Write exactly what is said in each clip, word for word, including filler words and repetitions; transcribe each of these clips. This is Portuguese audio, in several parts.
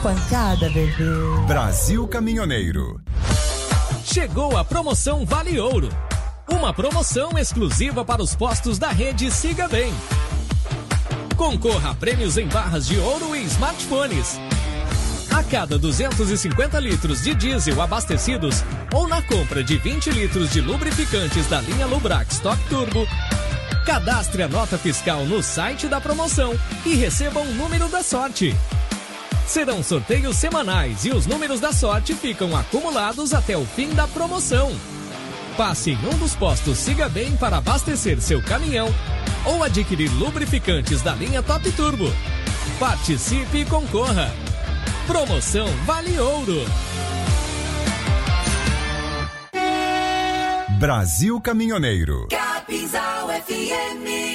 pancada, bebê. Brasil Caminhoneiro. Chegou a promoção Vale Ouro. Uma promoção exclusiva para os postos da rede Siga Bem. Concorra a prêmios em barras de ouro e smartphones. A cada duzentos e cinquenta litros de diesel abastecidos ou na compra de vinte litros de lubrificantes da linha Lubrax Top Turbo, cadastre a nota fiscal no site da promoção e receba um número da sorte. Serão sorteios semanais e os números da sorte ficam acumulados até o fim da promoção. Passe em um dos postos Siga Bem para abastecer seu caminhão ou adquirir lubrificantes da linha Top Turbo. Participe e concorra. Promoção Vale Ouro. Brasil Caminhoneiro. Capinzal F M.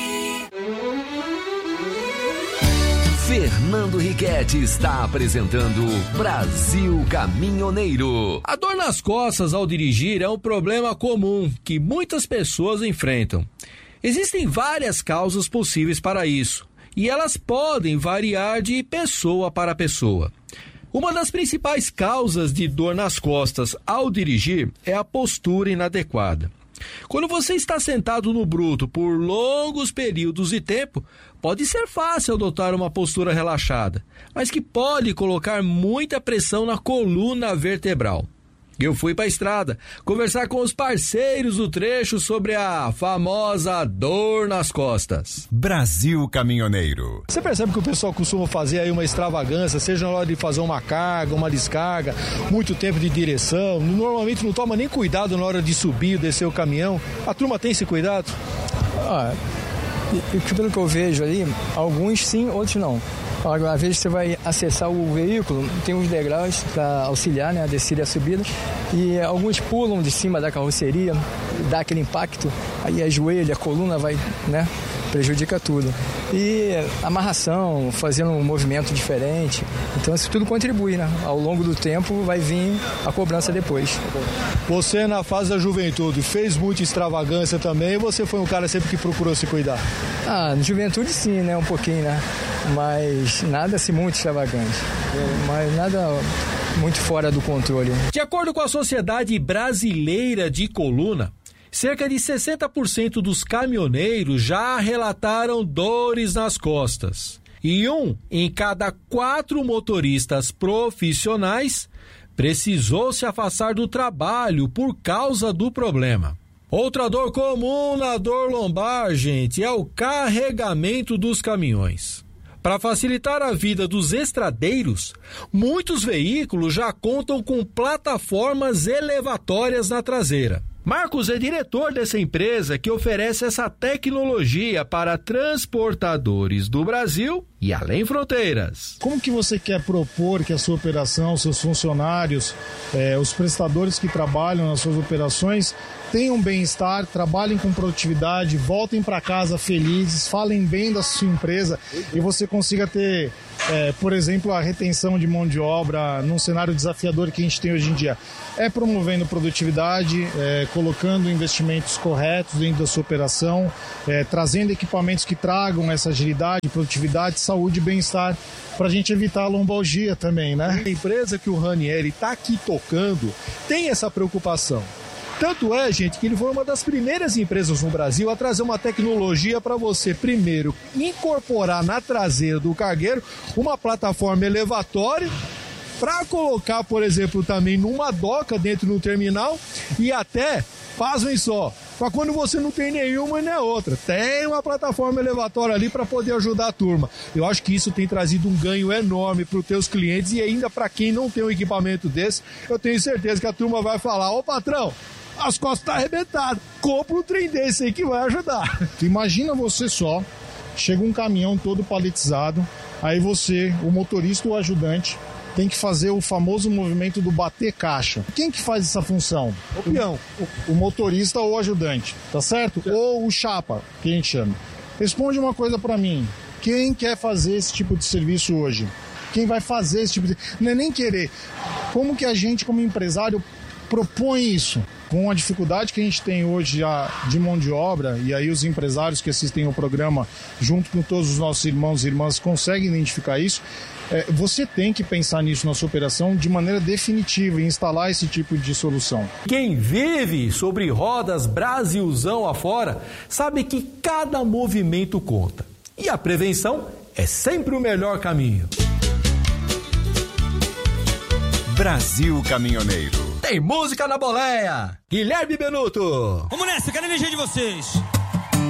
Fernando Riquetti está apresentando Brasil Caminhoneiro. A dor nas costas ao dirigir é um problema comum que muitas pessoas enfrentam. Existem várias causas possíveis para isso e elas podem variar de pessoa para pessoa. Uma das principais causas de dor nas costas ao dirigir é a postura inadequada. Quando você está sentado no bruto por longos períodos de tempo, pode ser fácil adotar uma postura relaxada, mas que pode colocar muita pressão na coluna vertebral. Eu fui para a estrada conversar com os parceiros do trecho sobre a famosa dor nas costas. Brasil Caminhoneiro. Você percebe que o pessoal costuma fazer aí uma extravagância, seja na hora de fazer uma carga, uma descarga, muito tempo de direção, normalmente não toma nem cuidado na hora de subir ou descer o caminhão. A turma tem esse cuidado? Ah, e, e pelo que eu vejo ali, alguns sim, outros não. Às vezes você vai acessar o veículo, tem uns degraus para auxiliar, né, a descida e a subida, e alguns pulam de cima da carroceria, dá aquele impacto, aí ajoelha, a coluna vai, né, prejudica tudo. E amarração, fazendo um movimento diferente, então isso tudo contribui, né? Ao longo do tempo vai vir a cobrança depois. Você na fase da juventude fez muita extravagância também, ou você foi um cara sempre que procurou se cuidar? Ah, na juventude sim, né, um pouquinho, né, mas nada assim muito extravagante, mas nada muito fora do controle. De acordo com a Sociedade Brasileira de Coluna, cerca de sessenta por cento dos caminhoneiros já relataram dores nas costas. E um em cada quatro motoristas profissionais precisou se afastar do trabalho por causa do problema. Outra dor comum na dor lombar, gente, é o carregamento dos caminhões. Para facilitar a vida dos estradeiros, muitos veículos já contam com plataformas elevatórias na traseira. Marcos é diretor dessa empresa que oferece essa tecnologia para transportadores do Brasil e além fronteiras. Como que você quer propor que a sua operação, seus funcionários, eh, os prestadores que trabalham nas suas operações tenham bem-estar, trabalhem com produtividade, voltem para casa felizes, falem bem da sua empresa e você consiga ter, é, por exemplo, a retenção de mão de obra num cenário desafiador que a gente tem hoje em dia? É promovendo produtividade, é, colocando investimentos corretos dentro da sua operação, é, trazendo equipamentos que tragam essa agilidade, produtividade, saúde e bem-estar, para a gente evitar a lombalgia também, né? A empresa que o Ranieri está aqui tocando tem essa preocupação. Tanto é, gente, que ele foi uma das primeiras empresas no Brasil a trazer uma tecnologia para você, primeiro, incorporar na traseira do cargueiro uma plataforma elevatória para colocar, por exemplo, também numa doca dentro do terminal e até, pasmem só, para quando você não tem nenhuma nem outra. Tem uma plataforma elevatória ali para poder ajudar a turma. Eu acho que isso tem trazido um ganho enorme para os teus clientes e ainda para quem não tem um equipamento desse, eu tenho certeza que a turma vai falar: ô patrão, as costas estão arrebentadas, compra um trem desse aí que vai ajudar. Imagina você só, chega um caminhão todo paletizado, aí você, o motorista ou o ajudante, tem que fazer o famoso movimento do bater caixa. Quem que faz essa função? O peão. O, o motorista ou o ajudante, tá certo? certo? Ou o chapa, que a gente chama. Responde uma coisa pra mim, quem quer fazer esse tipo de serviço hoje? Quem vai fazer esse tipo de... Não é nem querer. Como que a gente, como empresário, propõe isso? Com a dificuldade que a gente tem hoje já de mão de obra, e aí os empresários que assistem o programa, junto com todos os nossos irmãos e irmãs, conseguem identificar isso, é, você tem que pensar nisso na sua operação de maneira definitiva e instalar esse tipo de solução. Quem vive sobre rodas Brasilzão afora sabe que cada movimento conta. E a prevenção é sempre o melhor caminho. Brasil Caminhoneiro. Tem música na boleia. Guilherme Benuto. Vamos nessa, quero a energia de vocês.